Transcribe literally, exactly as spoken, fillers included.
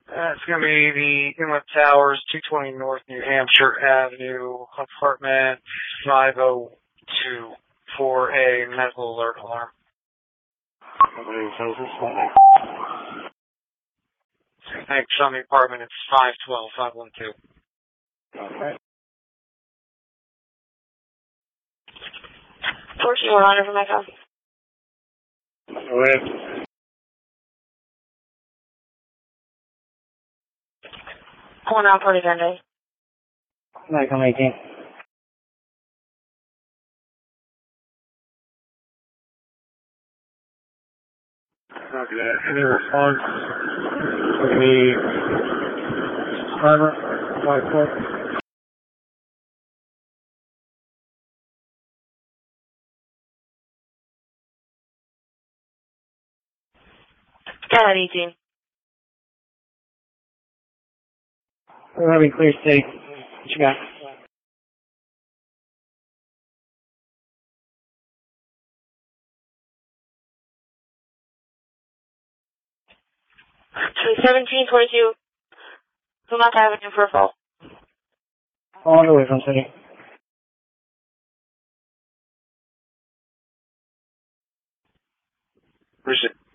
That's going to be the Inlet Towers, two twenty North New Hampshire Avenue, apartment five oh two, for a medical alert alarm. Thanks, on the apartment, it's five twelve, five one two. Okay. fourteen one hundred from Echo. Go ahead. Pulling out forty Sunday. Michael eighteen. Okay, any response to the driver, five foot? Go ahead, eighteen. We're having clear state. What you got? seventeen twenty-two, Vermont Avenue for a fall. Falling away from city. Appreciate it.